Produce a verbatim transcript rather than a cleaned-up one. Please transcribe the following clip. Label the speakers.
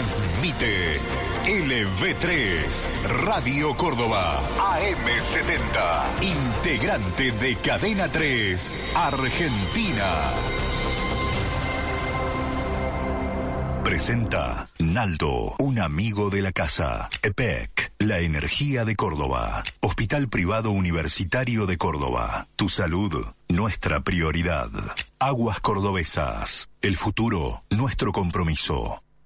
Speaker 1: Transmite L V tres, Radio Córdoba, A M setenta, integrante de Cadena tres, Argentina. Presenta Naldo, un amigo de la casa. E P E C, la energía de Córdoba. Hospital Privado Universitario de Córdoba. Tu salud, nuestra prioridad. Aguas Cordobesas, el futuro, nuestro compromiso.